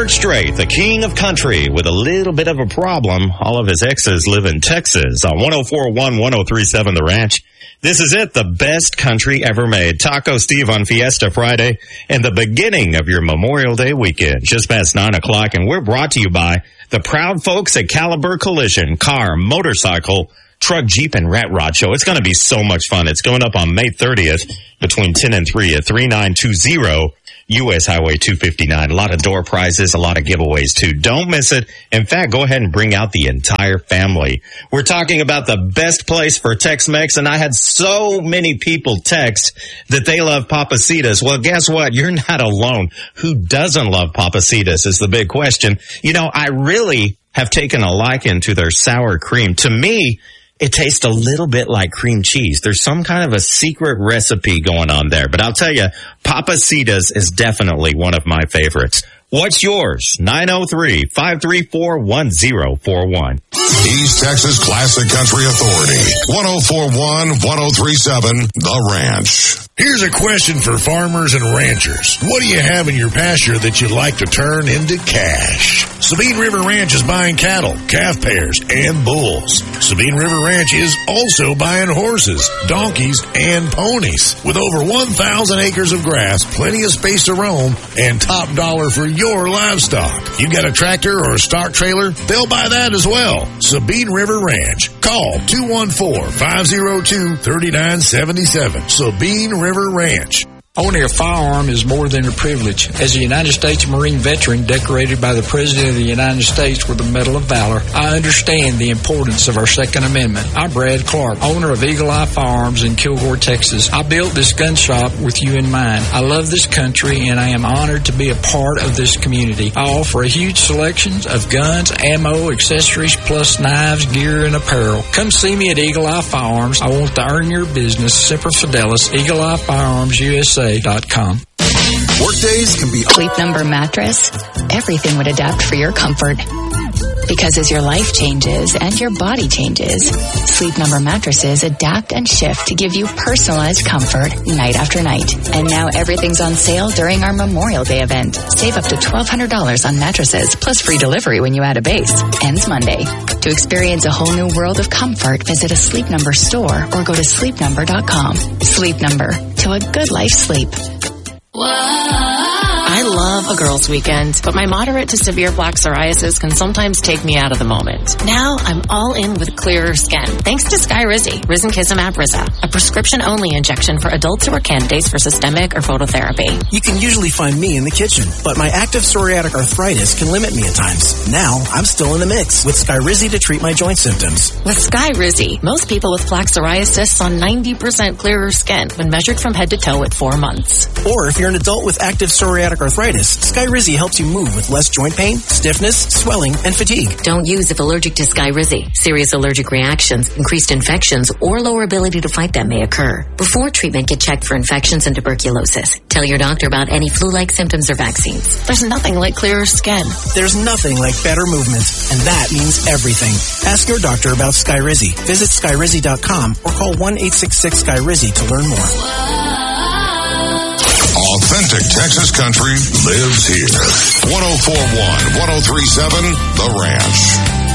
Robert Strait, the king of country, with a little bit of a problem. All of his exes live in Texas on 104.1, 103.7 The Ranch. This is it, the best country ever made. Taco Steve on Fiesta Friday and the beginning of your Memorial Day weekend, just past 9 o'clock. And we're brought to you by the proud folks at Caliber Collision, car, motorcycle, truck, Jeep, and Rat Rod Show. It's going to be so much fun. It's going up on May 30th between 10 and 3 at 3920 U.S. Highway 259. A lot of door prizes, a lot of giveaways, too. Don't miss it. In fact, go ahead and bring out the entire family. We're talking about the best place for Tex-Mex, and I had so many people text that they love Pappasitas. Well, guess what? You're not alone. Who doesn't love Pappasitas is the big question. You know, I really have taken a liking to their sour cream. To me, it tastes a little bit like cream cheese. There's some kind of a secret recipe going on there. But I'll tell you, Pappasitas is definitely one of my favorites. What's yours? 903-534-1041. East Texas Classic Country Authority. 104.1, 103.7 The Ranch. Here's a question for farmers and ranchers. What do you have in your pasture that you'd like to turn into cash? Sabine River Ranch is buying cattle, calf pairs, and bulls. Sabine River Ranch is also buying horses, donkeys, and ponies. With over 1,000 acres of grass, plenty of space to roam, and top dollar for your livestock. You got a tractor or a stock trailer? They'll buy that as well. Sabine River Ranch. Call 214-502-3977. Sabine River Ranch. Owning a firearm is more than a privilege. As a United States Marine veteran decorated by the President of the United States with the Medal of Valor, I understand the importance of our Second Amendment. I'm Brad Clark, owner of Eagle Eye Firearms in Kilgore, Texas. I built this gun shop with you in mind. I love this country, and I am honored to be a part of this community. I offer a huge selection of guns, ammo, accessories, plus knives, gear, and apparel. Come see me at Eagle Eye Firearms. I want to earn your business. Semper Fidelis, Eagle Eye Firearms USA.com. Workdays can be Sleep Number mattress. Everything would adapt for your comfort. Because as your life changes and your body changes, Sleep Number mattresses adapt and shift to give you personalized comfort night after night. And now everything's on sale during our Memorial Day event. Save up to $1,200 on mattresses, plus free delivery when you add a base. Ends Monday. To experience a whole new world of comfort, visit a Sleep Number store or go to sleepnumber.com. Sleep Number. To a good life sleep. I love a girls' weekend, but my moderate to severe plaque psoriasis can sometimes take me out of the moment. Now I'm all in with clearer skin, thanks to Skyrizi, Risankizumab Riza, a prescription-only injection for adults who are candidates for systemic or phototherapy. You can usually find me in the kitchen, but my active psoriatic arthritis can limit me at times. Now I'm still in the mix with Skyrizi to treat my joint symptoms. With Skyrizi, most people with plaque psoriasis saw 90% clearer skin when measured from head to toe at 4 months. Or if you're an adult with active psoriatic arthritis, Skyrizi helps you move with less joint pain, stiffness, swelling, and fatigue. Don't use if allergic to Skyrizi. Serious allergic reactions, increased infections, or lower ability to fight them may occur. Before treatment, get checked for infections and tuberculosis. Tell your doctor about any flu-like symptoms or vaccines. There's nothing like clearer skin. There's nothing like better movement, and that means everything. Ask your doctor about Skyrizi. Visit Skyrizi.com or call 1-866-SKYRIZI to learn more. Authentic Texas country lives here. 104.1, 103.7 The Ranch.